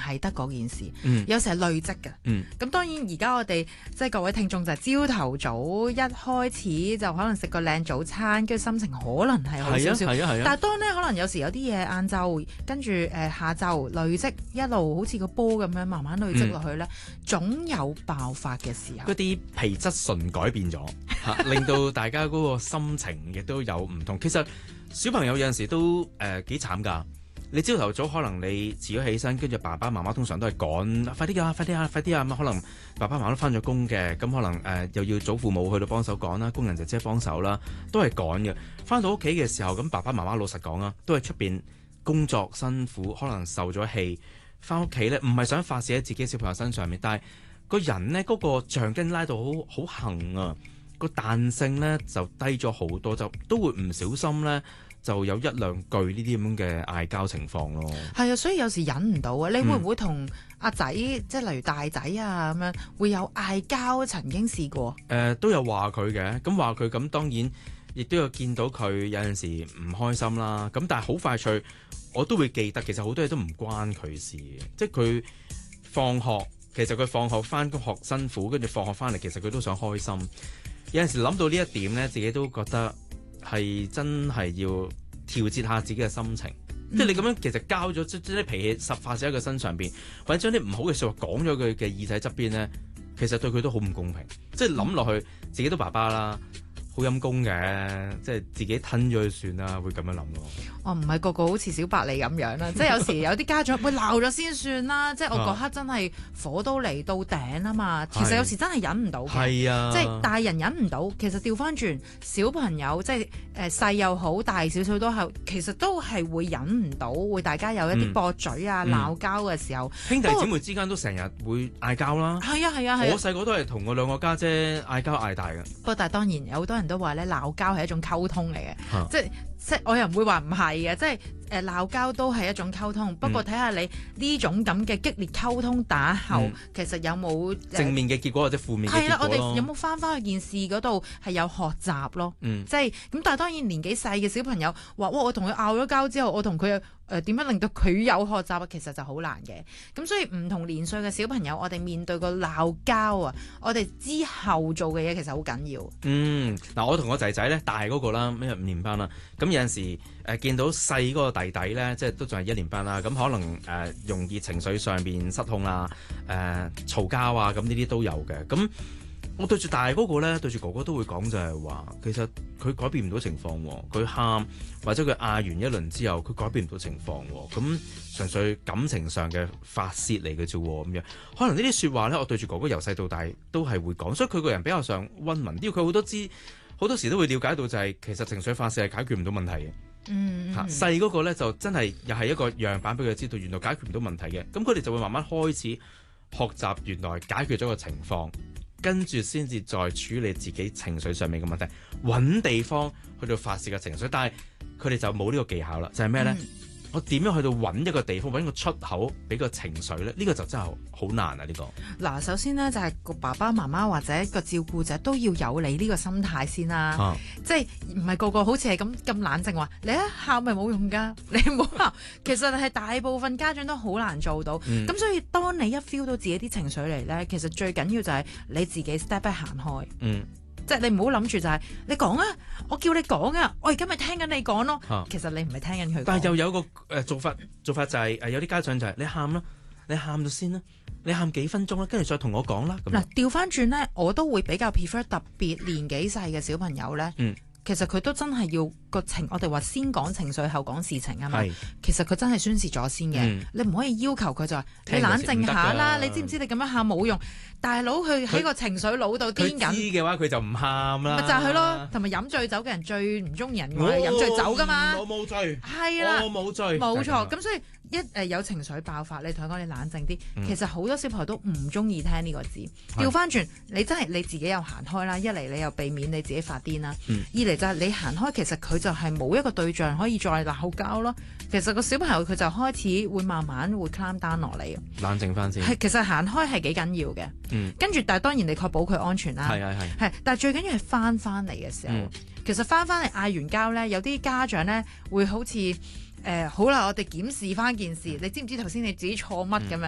係得嗰件事， 嗯有時係累積嘅。 嗯咁當然而家我哋即係各位聽眾就係朝頭早一開始就可能食個靚早餐，跟住心情可能係好少少。 係啊但係當咧可能有時有啲嘢晏晝，跟住下晝累積一路好似個波咁樣慢慢累積落去咧，總有爆發嘅時候。 嗰啲皮質醇改變咗令到大家嗰個心情亦都有唔同。其實小朋友有陣時都幾慘㗎。你朝頭早可能你遲咗起身，跟住爸爸媽媽通常都係趕快啲啊，快啲啊，快啲啊咁。可能爸爸媽媽都翻咗工嘅，咁可能又要祖父母去到幫手趕啦，工人姐姐幫手啦，都係趕嘅。翻到屋企嘅時候，咁爸爸媽媽老實講啊，都係出邊工作辛苦，可能受咗氣，翻屋企咧唔係想發泄喺自己小朋友身上面，但係個人呢，嗰個橡筋拉到好行啊，個彈性咧就低咗好多，就都會唔小心咧。就有一兩句呢啲咁嘅嗌交情況咯。 係啊，所以有時忍唔到啊！你會唔會同阿仔，即係例如大仔啊咁樣，會有嗌交？曾經試過？ 都有話佢嘅，咁話佢咁當然亦都有見到佢有陣時唔開心啦。咁但係好快脆，我都會記得，其實好多嘢都唔關佢事嘅。即係佢放學，其實佢放學翻學辛苦，跟住放學翻嚟，其實佢都想開心。有陣時諗到呢一點呢，自己都覺得。係真係要調節下自己嘅心情，即係你咁樣其實交咗即啲脾氣實發泄喺佢身上邊，或者將啲唔好嘅説話講咗佢嘅耳仔側邊咧，其實對佢都好唔公平。即係諗落去，自己都爸爸啦，好陰功嘅，即係自己吞咗佢算啦，會咁樣諗咯。 我唔係個個好似小白你咁樣啦，即係有時有啲家長會鬧咗先算啦，即係我嗰刻真係火都嚟到頂啊嘛。其實有時真係忍唔到嘅， 係啊， 即係大人忍唔到，其實調翻轉小朋友即係細又好，大少少都係，其實都係會忍唔到，會大家有一啲駁嘴啊、鬧交嘅時候， 兄弟姊妹之間都成日會嗌交啦。 係啊係啊係啊！ 我細個都係同我兩個家姐嗌交嗌大嘅。 不過但係當然有好多人都話咧，鬧交係一種溝通嚟嘅，即係我又唔會話唔係嘅，即係鬧交都係一種溝通。不過睇下你呢種咁嘅激烈溝通打後，其實有冇正面嘅結果或者負面嘅結果咯。 係啦，我哋有冇翻去件事嗰度係有學習咯？即係咁。但係當然年紀細嘅小朋友話：哇！我同佢拗咗交之後，我同佢點樣令到佢有學習啊？其實就好難嘅。咁所以唔同年歲嘅小朋友，我哋面對個鬧交啊，我哋之後做嘅嘢其實好緊要。 嗱，我同我仔仔咧大嗰個啦，5年班啦，咁有陣時見到細嗰個弟弟咧，即係都仲係1年班啦，咁可能容易情緒上邊失控啊，嘈交啊，咁呢啲都有嘅。咁我對住大嗰個咧，對住哥哥都會講就係話，其實佢改變唔到情況喎，佢喊或者佢嗌完一輪之後，佢改變唔到情況喎，咁純粹感情上嘅發泄嚟嘅啫喎，咁樣可能呢啲説話咧，我對住哥哥由細到大都係會講，所以佢個人比較上溫文啲，佢好多時都會了解到就係其實情緒發泄係解決唔到問題嘅。細嗰個咧就真係又係一個樣板俾佢知道，原來解決唔到問題嘅，咁佢哋就會慢慢開始學習原來解決咗個情況，跟住先至再處理自己情緒上面嘅問題，揾地方去到發泄嘅情緒，但係佢哋就冇呢個技巧啦，就係咩呢？我點樣去到揾一個地方，揾個出口俾個情緒呢？呢個就真係好難啊！呢個嗱，首先呢，就係個爸爸媽媽或者個照顧者都要有你呢個心態先啦，即係唔係個個好似係咁冷靜話，你一喊咪冇用㗎，你唔好喊。其實係大部分家長都好難做到，咁所以當你一 feel 到自己啲情緒嚟呢，其實最緊要就係你自己 step back 行開。即係你唔好諗住就係你講啊，我叫你講啊，我而家咪聽緊你講咯。其實你唔係聽緊佢講。但係又有個做法就係有啲家長就係你喊啦，你喊咗先啦，你喊幾分鐘啦，跟住再同我講啦。 嗱，調翻轉咧，我都會比較 prefer 特別年紀細嘅小朋友咧。其實佢都真係要個情，我哋話先講情緒後講事情啊嘛。其實佢真係宣泄咗先嘅，你唔可以要求佢就話你冷靜下啦。你知唔知你咁樣喊冇用？大佬佢喺個情緒腦度癲緊。佢知嘅話佢就唔喊啦。 咪就係咯，同埋飲醉酒嘅人最唔中意人話飲醉酒噶嘛。 我冇醉。 係啦， 我冇醉。 冇錯，咁所以有情緒爆發，你同佢講你冷靜啲。其實好多小朋友都唔中意聽呢個字。調翻轉，你真係你自己又行開啦，一嚟你又避免你自己發癲啦，二嚟就係你行開，其實佢就係冇一個對象可以再鬧交咯。其實個小朋友佢就開始會慢慢會 calm down 落嚟， 冷靜翻先。 其實行開係幾緊要嘅。跟住但係當然你確保佢安全啦。係，但係最緊要係翻嚟嘅時候，其實翻嚟嗌完交咧，有啲家長咧會好似好啦，我哋檢視翻件事，你知唔知頭先你自己錯乜咁樣？